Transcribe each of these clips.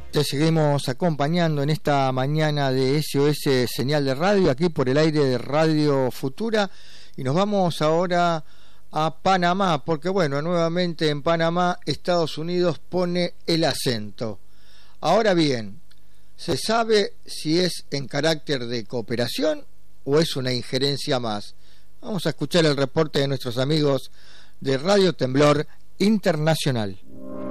Te seguimos acompañando en esta mañana de SOS Señal de Radio, aquí por el aire de Radio Futura, y nos vamos ahora a Panamá, porque bueno, nuevamente en Panamá Estados Unidos pone el acento. Ahora bien, ¿se sabe si es en carácter de cooperación o es una injerencia más? Vamos a escuchar el reporte de nuestros amigos de Radio Temblor Internacional.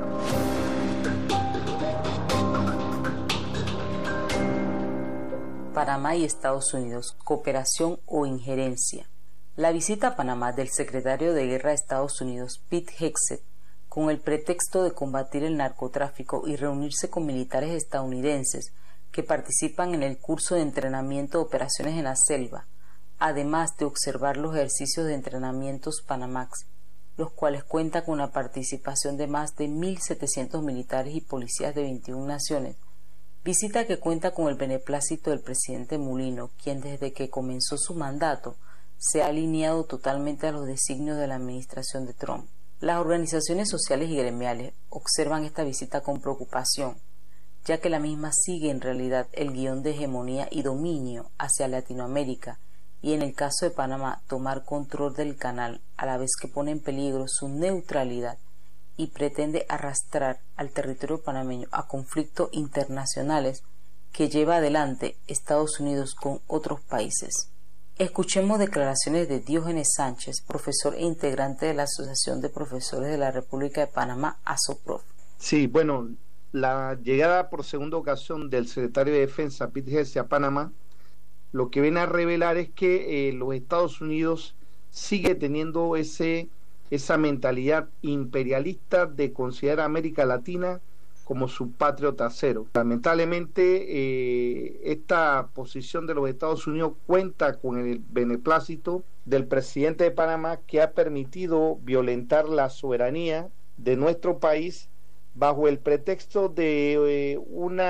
Panamá y Estados Unidos, cooperación o injerencia. La visita a Panamá del secretario de Guerra de Estados Unidos, Pete Hegseth, con el pretexto de combatir el narcotráfico y reunirse con militares estadounidenses que participan en el curso de entrenamiento de operaciones en la selva, además de observar los ejercicios de entrenamientos Panamax, los cuales cuentan con la participación de más de 1.700 militares y policías de 21 naciones, visita que cuenta con el beneplácito del presidente Mulino, quien desde que comenzó su mandato se ha alineado totalmente a los designios de la administración de Trump. Las organizaciones sociales y gremiales observan esta visita con preocupación, ya que la misma sigue en realidad el guión de hegemonía y dominio hacia Latinoamérica y, en el caso de Panamá, tomar control del canal, a la vez que pone en peligro su neutralidad y pretende arrastrar al territorio panameño a conflictos internacionales que lleva adelante Estados Unidos con otros países. Escuchemos declaraciones de Diógenes Sánchez, profesor e integrante de la Asociación de Profesores de la República de Panamá, ASOPROF. Sí, bueno, la llegada por segunda ocasión del secretario de Defensa, Pete Hegseth, a Panamá, lo que viene a revelar es que los Estados Unidos sigue teniendo esa mentalidad imperialista de considerar a América Latina como su patrio trasero. Lamentablemente, esta posición de los Estados Unidos cuenta con el beneplácito del presidente de Panamá, que ha permitido violentar la soberanía de nuestro país bajo el pretexto de un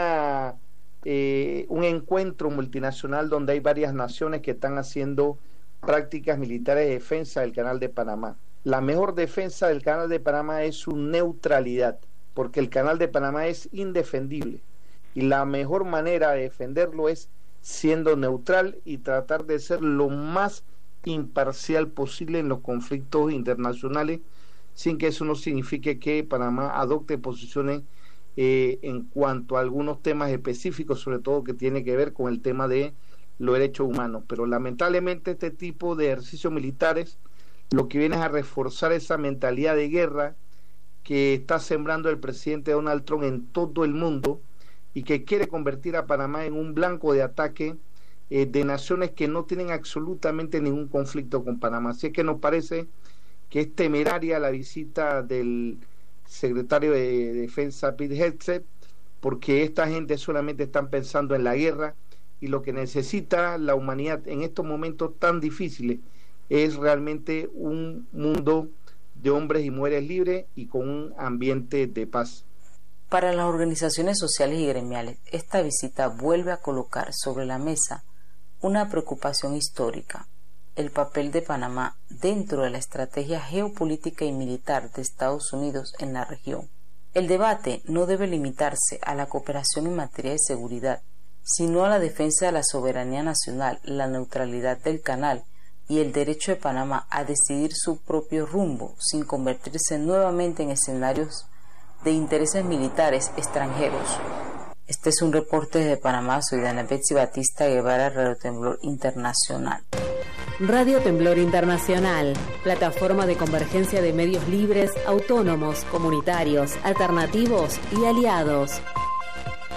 encuentro multinacional donde hay varias naciones que están haciendo prácticas militares de defensa del Canal de Panamá. La mejor defensa del Canal de Panamá es su neutralidad, porque el Canal de Panamá es indefendible y la mejor manera de defenderlo es siendo neutral y tratar de ser lo más imparcial posible en los conflictos internacionales, sin que eso no signifique que Panamá adopte posiciones en cuanto a algunos temas específicos, sobre todo que tiene que ver con el tema de los derechos humanos. Pero lamentablemente este tipo de ejercicios militares lo que viene es a reforzar esa mentalidad de guerra que está sembrando el presidente Donald Trump en todo el mundo y que quiere convertir a Panamá en un blanco de ataque de naciones que no tienen absolutamente ningún conflicto con Panamá. Así es que nos parece que es temeraria la visita del secretario de Defensa Pete Hegseth, porque esta gente solamente están pensando en la guerra, y lo que necesita la humanidad en estos momentos tan difíciles es realmente un mundo de hombres y mujeres libres y con un ambiente de paz. Para las organizaciones sociales y gremiales, esta visita vuelve a colocar sobre la mesa una preocupación histórica: el papel de Panamá dentro de la estrategia geopolítica y militar de Estados Unidos en la región. El debate no debe limitarse a la cooperación en materia de seguridad, sino a la defensa de la soberanía nacional, la neutralidad del canal y el derecho de Panamá a decidir su propio rumbo sin convertirse nuevamente en escenarios de intereses militares extranjeros. Este es un reporte desde Panamá. Soy Dana Betsy Batista Guevara, Radio Temblor Internacional. Radio Temblor Internacional, plataforma de convergencia de medios libres, autónomos, comunitarios, alternativos y aliados.